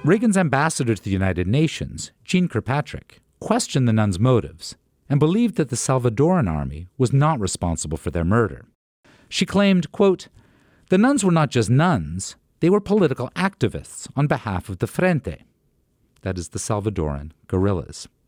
Reagan's ambassador to the United Nations, Jeane Kirkpatrick, questioned the nuns' motives and believed that the Salvadoran army was not responsible for their murder. She claimed, quote, "The nuns were not just nuns, they were political activists on behalf of the Frente," that is the Salvadoran guerrillas.